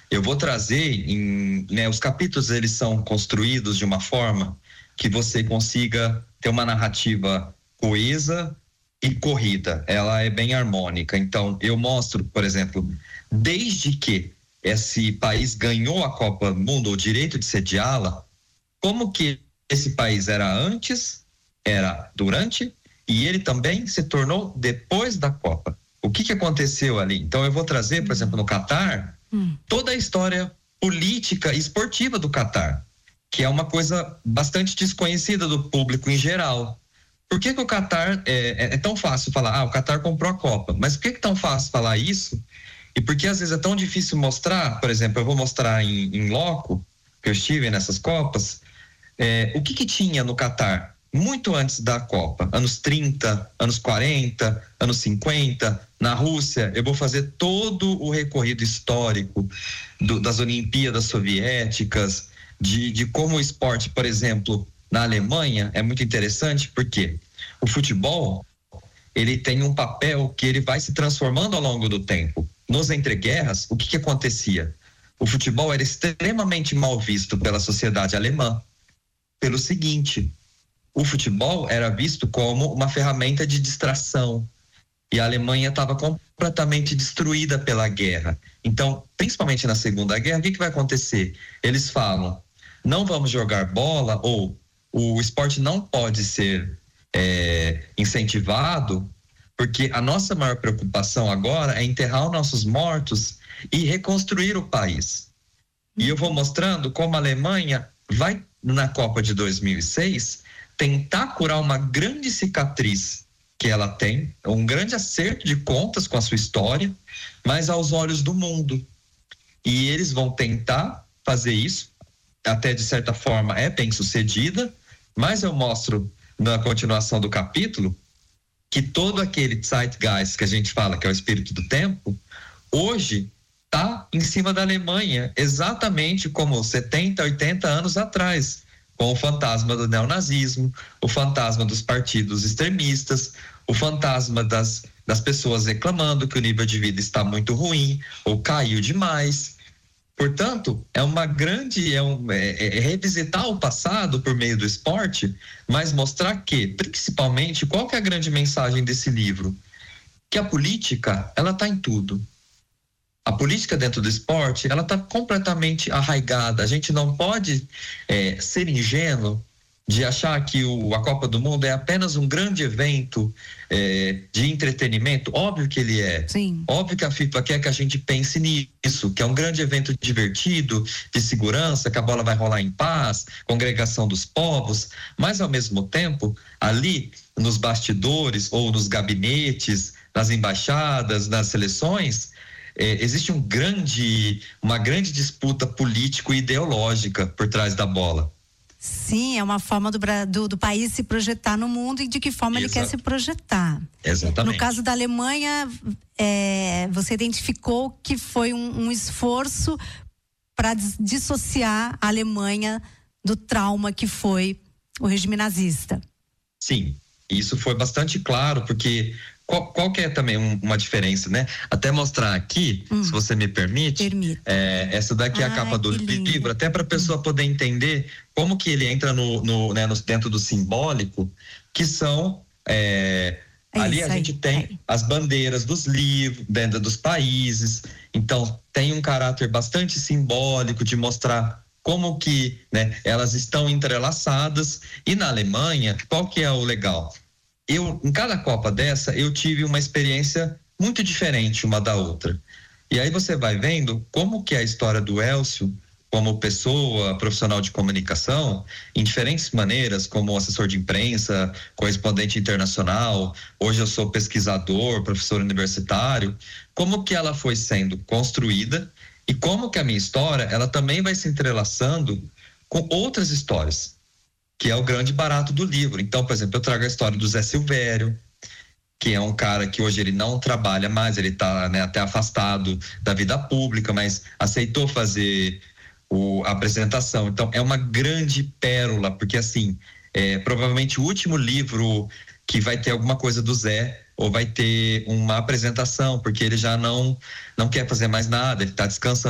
Eu vou trazer os capítulos, eles são construídos de uma forma que você consiga ter uma narrativa coesa e corrida. Ela é bem harmônica. Então, eu mostro, por exemplo, desde que esse país ganhou a Copa do Mundo, o direito de sediá-la, como que esse país era antes, era durante, e ele também se tornou depois da Copa. O que aconteceu ali? Então, eu vou trazer, por exemplo, no Catar, toda a história política e esportiva do Catar, que é uma coisa bastante desconhecida do público em geral. Por que o Catar é tão fácil falar, o Catar comprou a Copa, mas por que é tão fácil falar isso? E por que às vezes é tão difícil mostrar? Por exemplo, eu vou mostrar em loco, que eu estive nessas Copas, o que tinha no Catar muito antes da Copa, anos 30, anos 40, anos 50, na Rússia. Eu vou fazer todo o recorrido histórico das Olimpíadas Soviéticas, de como o esporte, por exemplo, na Alemanha é muito interessante, porque o futebol, ele tem um papel que ele vai se transformando ao longo do tempo. Nos entreguerras, o que acontecia? O futebol era extremamente mal visto pela sociedade alemã, pelo seguinte: o futebol era visto como uma ferramenta de distração, e a Alemanha estava completamente destruída pela guerra. Então, principalmente na Segunda Guerra, o que vai acontecer? Eles falam, não vamos jogar bola, ou o esporte não pode ser incentivado, porque a nossa maior preocupação agora é enterrar os nossos mortos e reconstruir o país. E eu vou mostrando como a Alemanha vai, na Copa de 2006, tentar curar uma grande cicatriz que ela tem, um grande acerto de contas com a sua história, mas aos olhos do mundo. E eles vão tentar fazer isso, até de certa forma é bem sucedida, mas eu mostro na continuação do capítulo que todo aquele zeitgeist que a gente fala que é o espírito do tempo, hoje está em cima da Alemanha, exatamente como 70, 80 anos atrás, com o fantasma do neonazismo, o fantasma dos partidos extremistas, o fantasma das pessoas reclamando que o nível de vida está muito ruim ou caiu demais. Portanto, é uma grande, revisitar o passado por meio do esporte, mas mostrar que, principalmente, qual que é a grande mensagem desse livro? Que a política, ela está em tudo. A política dentro do esporte, ela está completamente arraigada. A gente não pode ser ingênuo de achar que a Copa do Mundo é apenas um grande evento de entretenimento. Óbvio que ele é. Sim. Óbvio que a FIFA quer que a gente pense nisso, que é um grande evento divertido, de segurança, que a bola vai rolar em paz, congregação dos povos, mas ao mesmo tempo, ali nos bastidores ou nos gabinetes, nas embaixadas, nas seleções, existe uma grande disputa político-ideológica por trás da bola. Sim, é uma forma do país se projetar no mundo e de que forma ele quer se projetar. Exatamente. No caso da Alemanha, você identificou que foi um esforço para dissociar a Alemanha do trauma que foi o regime nazista. Sim, isso foi bastante claro, porque qual que é também uma diferença, né? Até mostrar aqui, se você me permite. Essa daqui é a capa do livro, até para a pessoa poder entender como que ele entra dentro do simbólico, que são ali a gente tem as bandeiras dos livros, dentro dos países. Então tem um caráter bastante simbólico de mostrar como que, elas estão entrelaçadas. E na Alemanha, qual que é o legal? Em cada Copa dessa, eu tive uma experiência muito diferente uma da outra. E aí você vai vendo como que a história do Elcio, como pessoa, profissional de comunicação, em diferentes maneiras, como assessor de imprensa, correspondente internacional, hoje eu sou pesquisador, professor universitário, como que ela foi sendo construída e como que a minha história, ela também vai se entrelaçando com outras histórias, que é o grande barato do livro. Então, por exemplo, eu trago a história do Zé Silvério, que é um cara que hoje ele não trabalha mais, ele está até afastado da vida pública, mas aceitou fazer a apresentação. Então, é uma grande pérola, porque assim, provavelmente o último livro que vai ter alguma coisa do Zé, ou vai ter uma apresentação, porque ele já não quer fazer mais nada, ele está descansando.